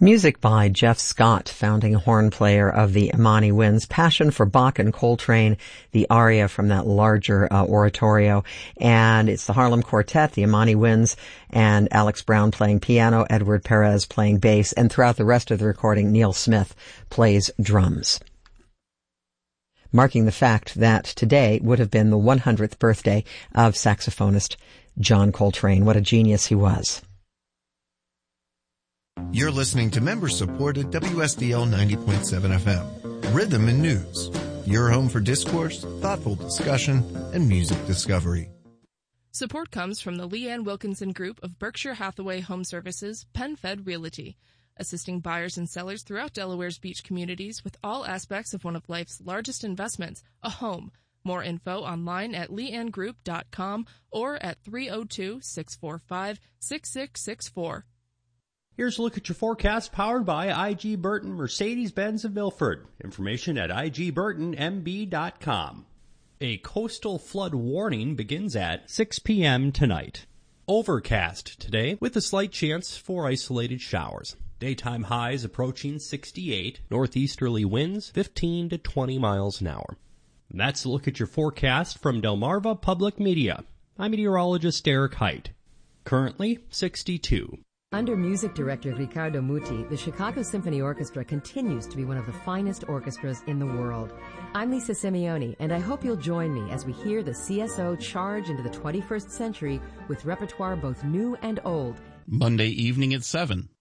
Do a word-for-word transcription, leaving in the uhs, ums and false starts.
Music by Jeff Scott, founding horn player of the Imani Winds. Passion for Bach and Coltrane, the aria from that larger uh, oratorio. And it's the Harlem Quartet, the Imani Winds, and Alex Brown playing piano, Edward Perez playing bass, and throughout the rest of the recording, Neil Smith plays drums. Marking the fact that today would have been the one hundredth birthday of saxophonist John Coltrane. What a genius he was. You're listening to member-supported W S D L ninety point seven F M, Rhythm and News, your home for discourse, thoughtful discussion, and music discovery. Support comes from the Leanne Wilkinson Group of Berkshire Hathaway Home Services, PenFed Realty, assisting buyers and sellers throughout Delaware's beach communities with all aspects of one of life's largest investments, a home. More info online at leanne group dot com or at three oh two, six four five, six six six four. Here's a look at your forecast powered by I G Burton Mercedes-Benz of Milford. Information at I G burton M B dot com. A coastal flood warning begins at six p.m. tonight. Overcast today with a slight chance for isolated showers. Daytime highs approaching sixty-eight. Northeasterly winds fifteen to twenty miles an hour. And that's a look at your forecast from Delmarva Public Media. I'm meteorologist Eric Height. Currently sixty-two. Under music director Riccardo Muti, the Chicago Symphony Orchestra continues to be one of the finest orchestras in the world. I'm Lisa Simeone, and I hope you'll join me as we hear the C S O charge into the twenty-first century with repertoire both new and old. Monday evening at seven.